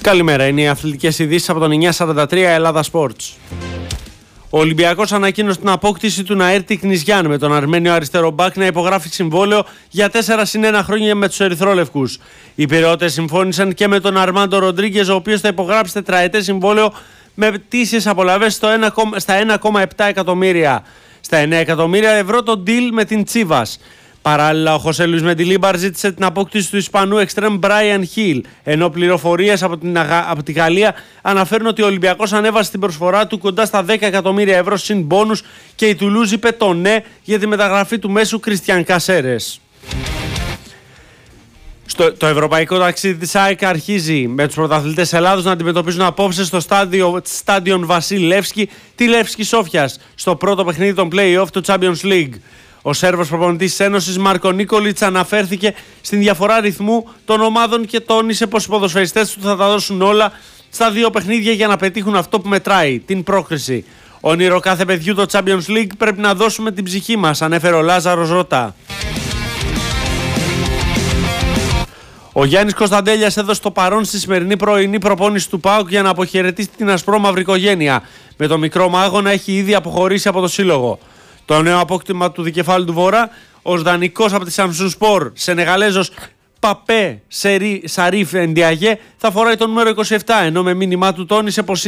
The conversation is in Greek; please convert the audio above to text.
Καλημέρα, είναι οι αθλητικές ειδήσεις από τον 943 Ελλάδα Sports. Ο Ολυμπιακός ανακοίνωσε την απόκτηση του Ναέρτη Κνιζιάν με τον Αρμένιο αριστερό μπακ να υπογράφει συμβόλαιο για 4+1 χρόνια με τους ερυθρόλευκους. Οι Πειραιώτες συμφώνησαν και με τον Αρμάντο Ροντρίγκεζ, ο οποίος θα υπογράψει τετραετές συμβόλαιο με πτήσεις απολαβές στα 1,7 εκατομμύρια. Στα 9 εκατομμύρια ευρώ το deal με την Τσίβας. Παράλληλα, ο Χωσέ Λουίς Μεντιλίμπαρ ζήτησε την απόκτηση του Ισπανού εξτρέμ Μπράιαν Χιλ, ενώ πληροφορίες από τη Γαλλία αναφέρουν ότι ο Ολυμπιακός ανέβασε την προσφορά του κοντά στα 10 εκατομμύρια ευρώ συν μπόνους και η Τουλούζ είπε το ναι για τη μεταγραφή του μέσου Κριστιαν Κασέρες. Το ευρωπαϊκό ταξίδι της ΑΕΚ αρχίζει με τους πρωταθλητές Ελλάδος να αντιμετωπίζουν απόψε στο στάδιον Βασίλ Λεύσκι τη Λεύσκη Σόφιας στο πρώτο παιχνίδι των play-off του Champions League. Ο Σέρβος προπονητής της Ένωσης Μάρκο Νίκολιτς αναφέρθηκε στην διαφορά ρυθμού των ομάδων και τόνισε πως οι ποδοσφαιριστές του θα τα δώσουν όλα στα δύο παιχνίδια για να πετύχουν αυτό που μετράει, την πρόκριση. Όνειρο κάθε παιδιού το Champions League, πρέπει να δώσουμε την ψυχή μας, ανέφερε ο Λάζαρος Ρώτα. Ο Γιάννης Κωνσταντέλιας έδωσε το παρόν στη σημερινή πρωινή προπόνηση του ΠΑΟΚ για να αποχαιρετήσει την ασπρόμαυρη οικογένεια, με το μικρό μάγο να έχει ήδη αποχωρήσει από το σύλλογο. Το νέο απόκτημα του δικεφάλου του Βορρά, ο δανεικός από τη Σαμσουνσπορ, Σενεγαλέζος Παπέ Σαρίφ Εντιαγέ, θα φοράει το νούμερο 27, ενώ με μήνυμά του τόνισε πως